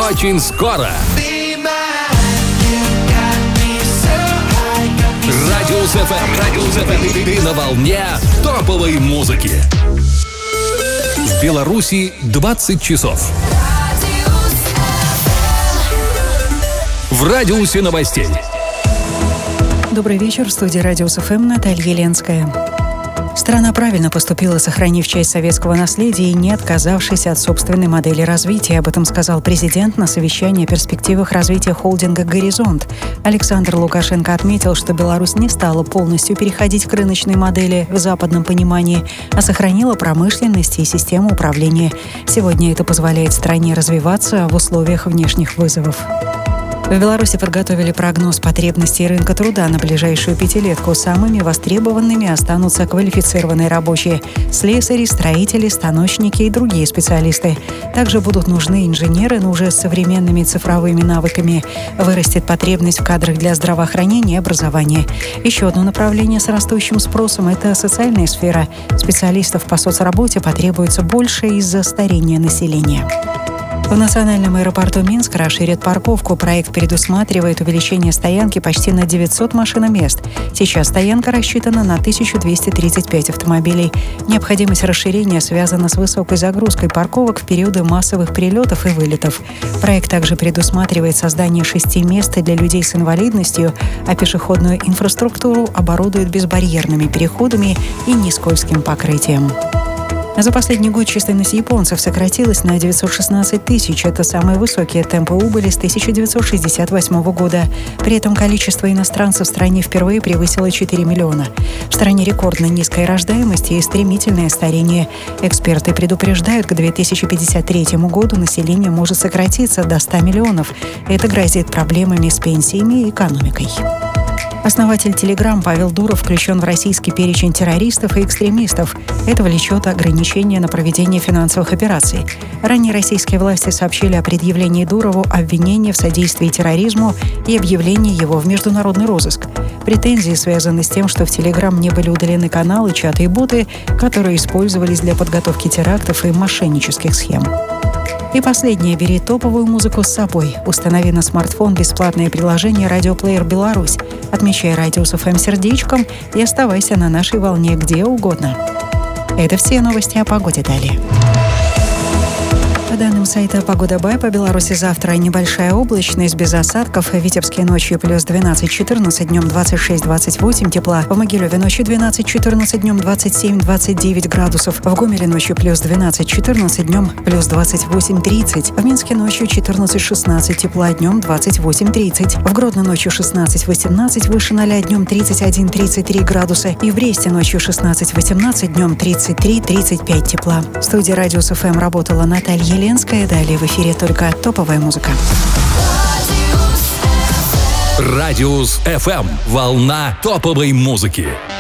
очень скоро. Радиус FM. Ты на волне топовой музыки. В Беларуси 20 часов. В радиусе новостей. Добрый вечер. В студии Радиус ФМ Наталья Еленская. Страна правильно поступила, сохранив часть советского наследия и не отказавшись от собственной модели развития. Об этом сказал президент на совещании о перспективах развития холдинга «Горизонт». Александр Лукашенко отметил, что Беларусь не стала полностью переходить к рыночной модели в западном понимании, а сохранила промышленность и систему управления. Сегодня это позволяет стране развиваться в условиях внешних вызовов. В Беларуси подготовили прогноз потребностей рынка труда на ближайшую пятилетку. Самыми востребованными останутся квалифицированные рабочие – слесари, строители, станочники и другие специалисты. Также будут нужны инженеры, но уже с современными цифровыми навыками. Вырастет потребность в кадрах для здравоохранения и образования. Еще одно направление с растущим спросом – это социальная сфера. Специалистов по соцработе потребуется больше из-за старения населения. В национальном аэропорту Минска расширят парковку. Проект предусматривает увеличение стоянки почти на 900 машиномест. Сейчас стоянка рассчитана на 1235 автомобилей. Необходимость расширения связана с высокой загрузкой парковок в периоды массовых прилетов и вылетов. Проект также предусматривает создание 6 мест для людей с инвалидностью, а пешеходную инфраструктуру оборудуют безбарьерными переходами и нескользким покрытием. За последний год численность японцев сократилась на 916 тысяч. Это самые высокие темпы убыли с 1968 года. При этом количество иностранцев в стране впервые превысило 4 миллиона. В стране рекордно низкая рождаемость и стремительное старение. Эксперты предупреждают, к 2053 году население может сократиться до 100 миллионов. Это грозит проблемами с пенсиями и экономикой. Основатель Telegram Павел Дуров включен в российский перечень террористов и экстремистов. Это влечет ограничения на проведение финансовых операций. Ранее российские власти сообщили о предъявлении Дурову обвинения в содействии терроризму и объявлении его в международный розыск. Претензии связаны с тем, что в Telegram не были удалены каналы, чаты и боты, которые использовались для подготовки терактов и мошеннических схем. И последнее. Бери топовую музыку с собой. Установи на смартфон бесплатное приложение «Радиоплеер Беларусь». Отмечай Радиус ФМ сердечком и оставайся на нашей волне где угодно. Это все новости о погоде. Далее. По данным сайта «Погода Бай», по Беларуси завтра небольшая облачность, без осадков. В Витебске ночью плюс 12-14, днем 26-28 тепла. В Могилеве ночью 12-14, днем 27-29 градусов. В Гомеле ночью плюс 12-14, днем плюс 28-30. В Минске ночью 14-16 тепла, днем 28-30. В Гродно ночью 16-18, выше 0, днем 31-33 градуса. И в Бресте ночью 16-18, днем 33-35 тепла. В студии Радиус ФМ работала Наталья Еленская. Далее в эфире только топовая музыка. Радиус FM. Волна топовой музыки.